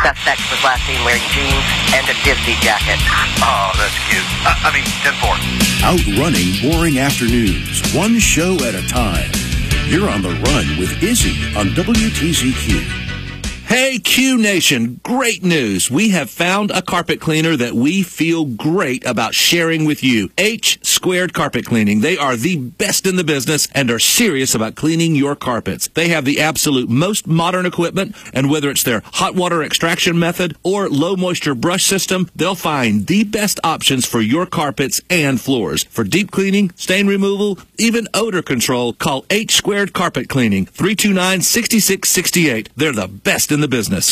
Suspect was last seen wearing jeans and a Disney jacket. Oh, that's cute. I mean, 10-4. Outrunning boring afternoons, one show at a time. You're on the run with Izzy on WTZQ. Hey, Q Nation, great news. We have found a carpet cleaner that we feel great about sharing with you. H Squared Carpet Cleaning. They are the best in the business and are serious about cleaning your carpets. They have the absolute most modern equipment, and whether it's their hot water extraction method or low moisture brush system, they'll find the best options for your carpets and floors. For deep cleaning, stain removal, even odor control, call H Squared Carpet Cleaning, 329-6668. They're the best in the business.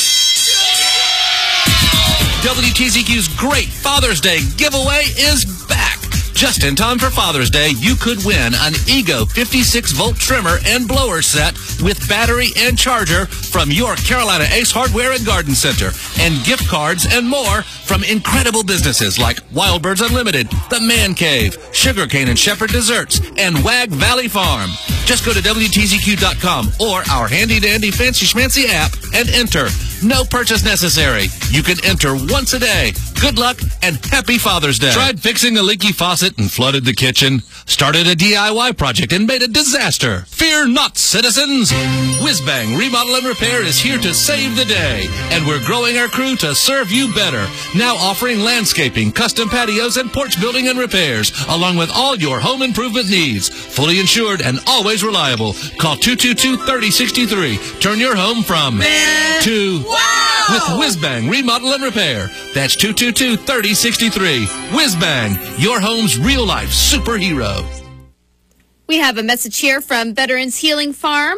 WTZQ's Great Father's Day giveaway is back. Just in time for Father's Day, you could win an Ego 56-volt trimmer and blower set with battery and charger from your Carolina Ace Hardware and Garden Center, and gift cards and more from incredible businesses like Wild Birds Unlimited, The Man Cave, Sugarcane and Shepherd Desserts, and Wag Valley Farm. Just go to WTZQ.com or our handy-dandy fancy schmancy app and enter. No purchase necessary. You can enter once a day. Good luck and happy Father's Day. Tried fixing a leaky faucet and flooded the kitchen? Started a DIY project and made a disaster? Fear not, citizens! Whizbang Remodel and Repair is here to save the day, and we're growing our crew to serve you better. Now offering landscaping, custom patios, and porch building and repairs, along with all your home improvement needs. Fully insured and always reliable. Call 222-3063. Turn your home from to with Whizbang Remodel and Repair. That's 222-3063. Whizbang, your home's real-life superhero. We have a message here from Veterans Healing Farm.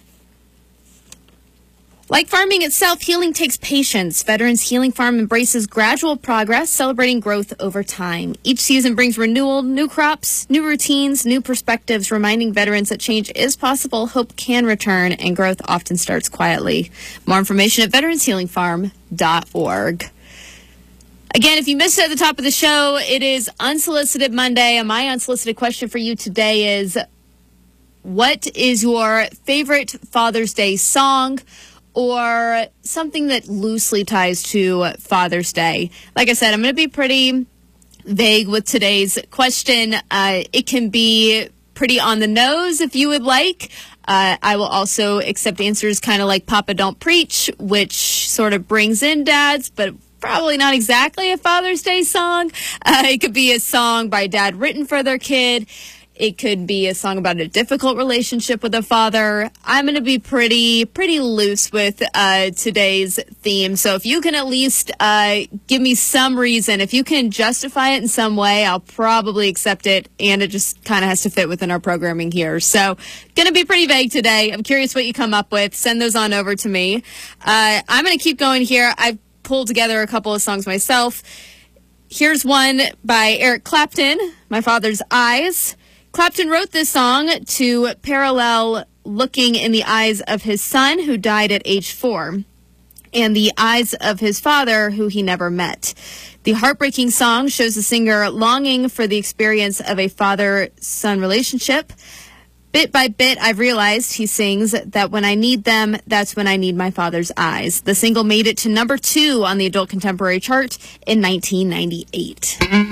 Like farming itself, healing takes patience. Veterans Healing Farm embraces gradual progress, celebrating growth over time. Each season brings renewal, new crops, new routines, new perspectives, reminding veterans that change is possible, hope can return, and growth often starts quietly. More information at veteranshealingfarm.org. Again, if you missed it at the top of the show, it is Unsolicited Monday, and my unsolicited question for you today is, what is your favorite Father's Day song or something that loosely ties to Father's Day? Like I said, I'm going to be pretty vague with today's question. It can be pretty on the nose if you would like. I will also accept answers kind of like Papa Don't Preach, which sort of brings in dads, but probably not exactly a Father's Day song. It could be a song by dad written for their kid. It could be a song about a difficult relationship with a father. I'm going to be pretty loose with today's theme. So if you can at least give me some reason, if you can justify it in some way, I'll probably accept it. And it just kind of has to fit within our programming here. So going to be pretty vague today. I'm curious what you come up with. Send those on over to me. I'm going to keep going here. I've pulled together a couple of songs myself. Here's one by Eric Clapton, My Father's Eyes. Clapton wrote this song to parallel looking in the eyes of his son, who died at age 4, and the eyes of his father, who he never met. The heartbreaking song shows the singer longing for the experience of a father-son relationship. Bit by bit, I've realized, he sings, that when I need them, that's when I need my father's eyes. The single made it to number 2 on the adult contemporary chart in 1998.